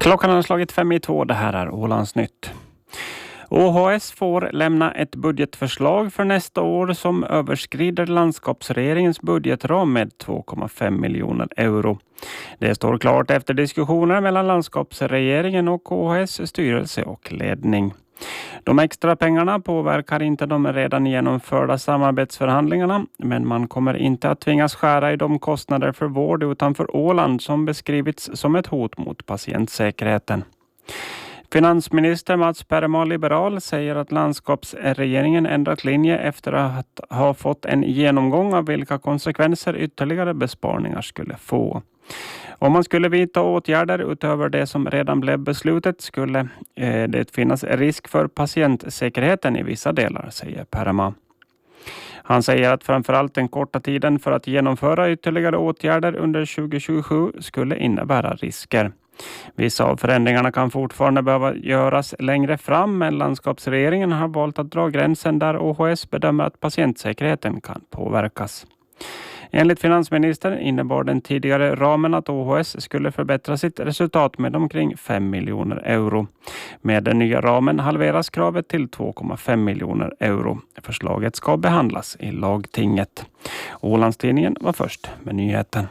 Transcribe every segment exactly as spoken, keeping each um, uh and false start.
Klockan har slagit fem i två, det här är Ålandsnytt. O H S får lämna ett budgetförslag för nästa år som överskrider landskapsregeringens budgetram med två komma fem miljoner euro. Det står klart efter diskussioner mellan landskapsregeringen och O H S styrelse och ledning. De extra pengarna påverkar inte de redan genomförda samarbetsförhandlingarna, men man kommer inte att tvingas skära i de kostnader för vård utanför Åland som beskrivits som ett hot mot patientsäkerheten. Finansminister Mats Perma, liberal, säger att landskapsregeringen ändrat linje efter att ha fått en genomgång av vilka konsekvenser ytterligare besparingar skulle få. Om man skulle vidta åtgärder utöver det som redan blev beslutet skulle eh, det finnas risk för patientsäkerheten i vissa delar, säger Perma. Han säger att framförallt den korta tiden för att genomföra ytterligare åtgärder under tjugo tjugosju skulle innebära risker. Vissa av förändringarna kan fortfarande behöva göras längre fram, men landskapsregeringen har valt att dra gränsen där O H S bedömer att patientsäkerheten kan påverkas. Enligt finansministern innebar den tidigare ramen att O H S skulle förbättra sitt resultat med omkring fem miljoner euro. Med den nya ramen halveras kravet till två komma fem miljoner euro. Förslaget ska behandlas i lagtinget. Ålandstidningen var först med nyheten.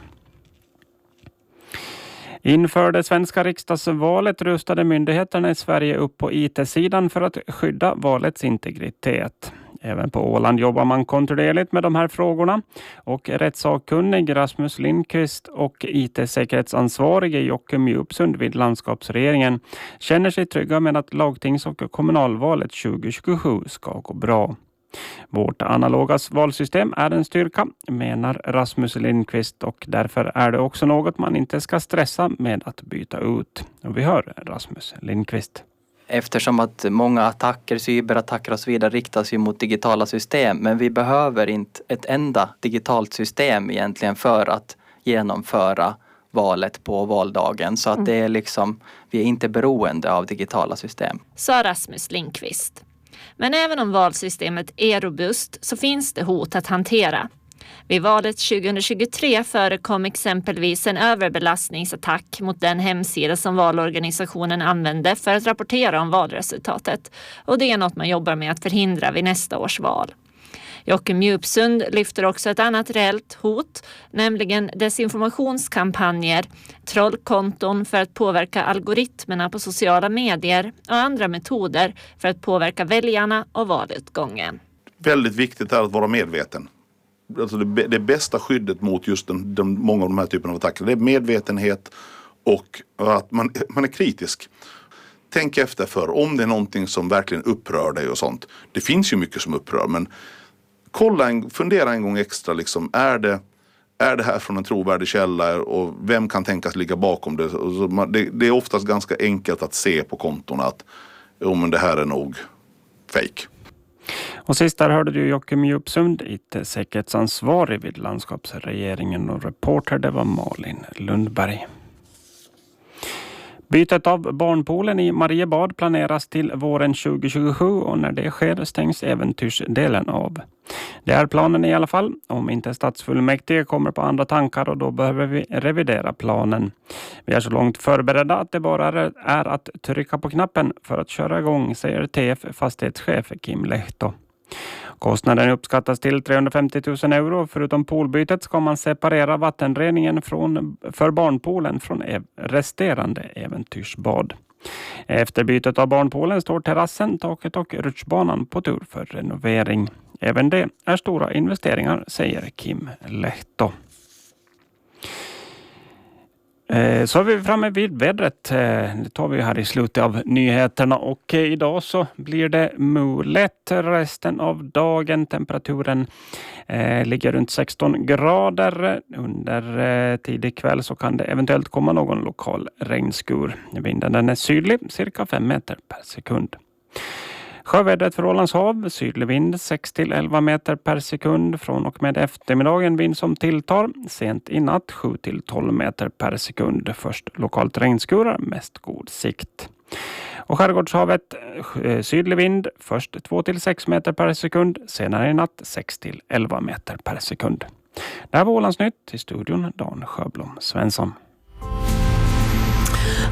Inför det svenska riksdagsvalet rustade myndigheterna i Sverige upp på I T-sidan för att skydda valets integritet. Även på Åland jobbar man kontinuerligt med de här frågorna och rättssakkunnig Rasmus Lindqvist och I T-säkerhetsansvarige Jocke Mjupsund vid landskapsregeringen känner sig trygga med att lagtings- och kommunalvalet tjugo tjugosju ska gå bra. Vårt analoga valsystem är en styrka, menar Rasmus Lindqvist, och därför är det också något man inte ska stressa med att byta ut. Och vi hör Rasmus Lindqvist. Eftersom att många attacker, cyberattacker och så vidare riktas ju mot digitala system, men vi behöver inte ett enda digitalt system egentligen för att genomföra valet på valdagen. Så att det är liksom, vi är inte beroende av digitala system. Sa Rasmus Lindqvist. Men även om valsystemet är robust så finns det hot att hantera. Vid valet tjugo tjugotre förekom exempelvis en överbelastningsattack mot den hemsida som valorganisationen använde för att rapportera om valresultatet. Och det är något man jobbar med att förhindra vid nästa års val. Jocke Mjupsund lyfter också ett annat reellt hot, nämligen desinformationskampanjer, trollkonton för att påverka algoritmerna på sociala medier och andra metoder för att påverka väljarna och valutgången. Väldigt viktigt är att vara medveten. Alltså det, det bästa skyddet mot just den, den, många av de här typerna av attacker, det är medvetenhet och att man, man är kritisk. Tänk efter för om det är någonting som verkligen upprör dig och sånt. Det finns ju mycket som upprör, men kolla en, fundera en gång extra, liksom, är det, är det här från en trovärdig källa och vem kan tänkas ligga bakom det? Det, det är oftast ganska enkelt att se på konton att oh, men det här är nog fake. Och sist där hörde du Jocke Mjupsund, I T-säkerhetsansvarig vid landskapsregeringen, och reporter det var Malin Lundberg. Bytet av barnpoolen i Mariebad planeras till våren tjugo tjugosju och när det sker stängs äventyrsdelen av. Det är planen i alla fall, om inte stadsfullmäktige kommer på andra tankar, och då behöver vi revidera planen. Vi är så långt förberedda att det bara är att trycka på knappen för att köra igång, säger T F-fastighetschef Kim Lehto. Kostnaden uppskattas till trehundrafemtio tusen euro. Förutom poolbytet ska man separera vattenreningen från, för barnpoolen från ev- resterande äventyrsbad. Efter bytet av barnpoolen står terrassen, taket och rutschbanan på tur för renovering. Även det är stora investeringar, säger Kim Lehto. Så är vi framme vid vädret. Det tar vi här i slutet av nyheterna, och idag så blir det mulet resten av dagen. Temperaturen eh, ligger runt sexton grader. Under eh, tidig kväll så kan det eventuellt komma någon lokal regnskur. Vinden den är sydlig, cirka fem meter per sekund. Sjövädret för Ålands hav, sydlig vind sex till elva meter per sekund. Från och med eftermiddagen vind som tilltar. Sent i natt sju till tolv meter per sekund. Först lokalt regnskurar, mest god sikt. Och skärgårdshavet, sydlig vind, först två till sex meter per sekund. Senare i natt sex till elva meter per sekund. Det här var Ålandsnytt, i studion Dan Sjöblom Svensson.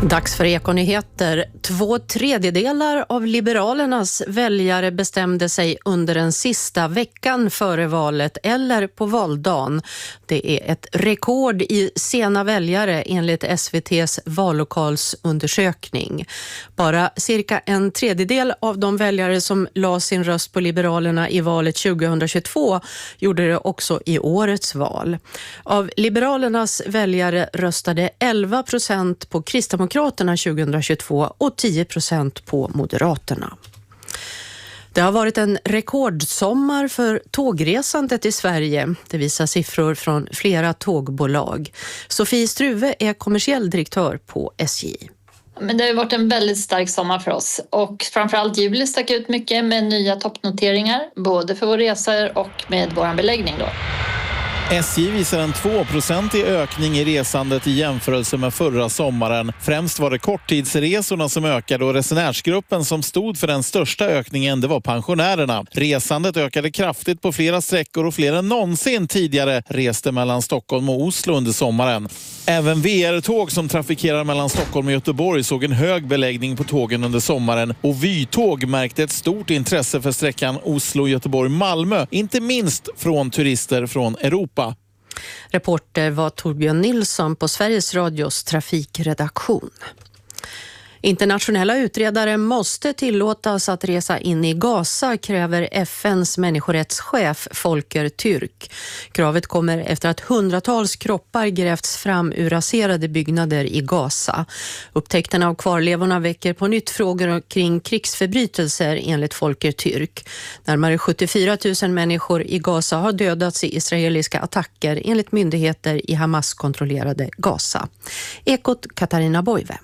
Dags för Ekonyheter. Två tredjedelar av Liberalernas väljare bestämde sig under den sista veckan före valet eller på valdagen. Det är ett rekord i sena väljare enligt S V T:s vallokalsundersökning. Bara cirka en tredjedel av de väljare som la sin röst på Liberalerna i valet tjugohundratjugotvå gjorde det också i årets val. Av Liberalernas väljare röstade elva procent på Kristdemokraterna tjugohundratjugotvå och tio procent på Moderaterna. Det har varit en rekordsommar för tågresandet i Sverige. Det visar siffror från flera tågbolag. Sofie Struve är kommersiell direktör på S J. Men det har varit en väldigt stark sommar för oss och framförallt juli stack ut mycket med nya toppnoteringar både för våra resor och med vår beläggning då. S J visar en två procent i ökning i resandet i jämförelse med förra sommaren. Främst var det korttidsresorna som ökade och resenärsgruppen som stod för den största ökningen, det var pensionärerna. Resandet ökade kraftigt på flera sträckor och fler än någonsin tidigare reste mellan Stockholm och Oslo under sommaren. Även V R-tåg som trafikerar mellan Stockholm och Göteborg såg en hög beläggning på tågen under sommaren och Vy-tåg märkte ett stort intresse för sträckan Oslo-Göteborg-Malmö, inte minst från turister från Europa. Reporter var Torbjörn Nilsson på Sveriges Radios trafikredaktion. Internationella utredare måste tillåtas att resa in i Gaza, kräver F N:s människorättschef Volker Türk. Kravet kommer efter att hundratals kroppar grävts fram ur raserade byggnader i Gaza. Upptäckten av kvarlevorna väcker på nytt frågor kring krigsförbrytelser enligt Volker Türk. Närmare sjuttiofyra tusen människor i Gaza har dödats i israeliska attacker enligt myndigheter i Hamas-kontrollerade Gaza. Ekot Katarina Boive.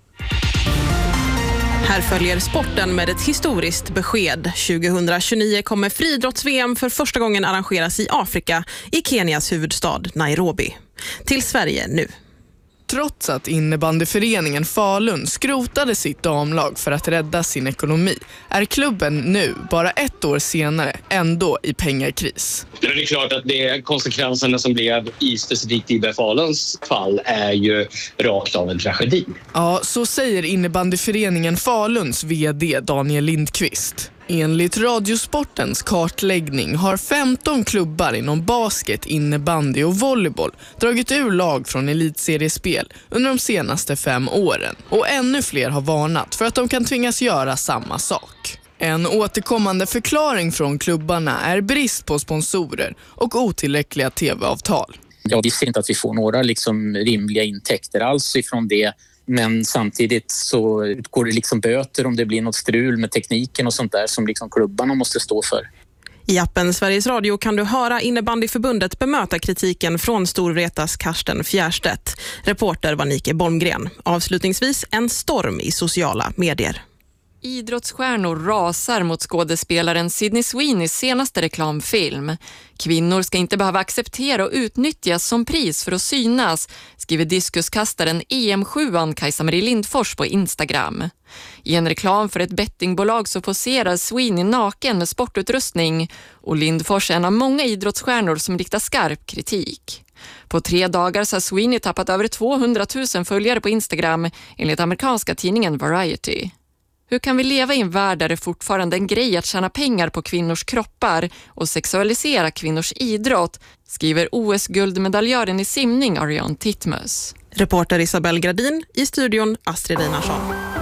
Här följer sporten med ett historiskt besked. tjugohundratjugonio kommer friidrotts-V M för första gången arrangeras i Afrika, i Kenias huvudstad Nairobi. Till Sverige nu. Trots att innebandyföreningen Falun skrotade sitt damlag för att rädda sin ekonomi är klubben nu, bara ett år senare, ändå i pengarkris. Det är klart att det konsekvenserna som blev i specifikt I B F Faluns fall är ju rakt av en tragedi. Ja, så säger innebandyföreningen Faluns vd Daniel Lindqvist. Enligt Radiosportens kartläggning har femton klubbar inom basket, innebandy och volleyboll dragit ur lag från elitseriespel under de senaste fem åren. Och ännu fler har varnat för att de kan tvingas göra samma sak. En återkommande förklaring från klubbarna är brist på sponsorer och otillräckliga tv-avtal. Ja, vi ser inte att vi får några liksom rimliga intäkter alls ifrån det. Men samtidigt så går det liksom böter om det blir något strul med tekniken och sånt där som liksom klubbarna måste stå för. I appen Sveriges Radio kan du höra innebandyförbundet bemöta kritiken från Storvretas Karsten Fjärstedt. Reporter var Nike Bolmgren. Avslutningsvis en storm i sociala medier. Idrottsstjärnor rasar mot skådespelaren Sydney Sweeneys senaste reklamfilm. Kvinnor ska inte behöva acceptera och utnyttjas som pris för att synas, skriver diskuskastaren E M sjuan Kajsa-Marie Lindfors på Instagram. I en reklam för ett bettingbolag så poserar Sweeney naken med sportutrustning och Lindfors är en av många idrottsstjärnor som riktar skarp kritik. På tre dagar så har Sweeney tappat över tvåhundratusen följare på Instagram enligt amerikanska tidningen Variety. Hur kan vi leva i en värld där det fortfarande är en grej att tjäna pengar på kvinnors kroppar och sexualisera kvinnors idrott, skriver O S-guldmedaljören i simning Ariane Titmus. Reporter Isabel Gradin, i studion Astrid Einarsson.